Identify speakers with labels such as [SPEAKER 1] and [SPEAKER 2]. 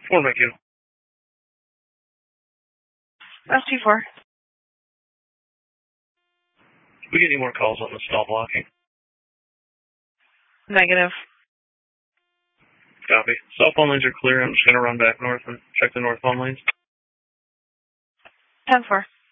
[SPEAKER 1] Fort McHugh.
[SPEAKER 2] That's too far.
[SPEAKER 1] We get any more calls on the stall blocking?
[SPEAKER 2] Negative.
[SPEAKER 1] Copy. South phone lanes are clear. I'm just going to run back north and check the north phone lanes.
[SPEAKER 2] 10-4.